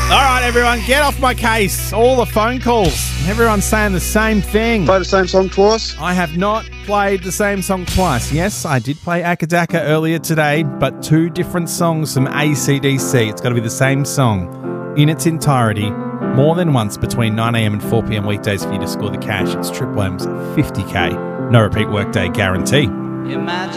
All right, everyone, get off my case. All the phone calls. Everyone's saying the same thing. Play the same song twice? I have not played the same song twice. Yes, I did play Akadaka earlier today, but two different songs from AC/DC. It's got to be the same song in its entirety more than once between 9am and 4pm weekdays for you to score the cash. It's Triple M's 50k. No repeat workday guarantee. Imagine